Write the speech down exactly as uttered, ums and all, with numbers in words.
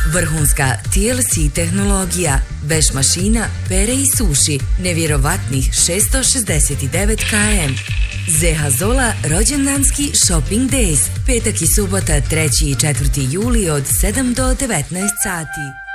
Vrhunska T L C tehnologija, veš mašina, pere i suši, nevjerovatnih šesto šezdeset devet kilometara. Zeha Zola rođendanski shopping days, petak i subota treći i četvrti juli od sedam do devetnaest sati.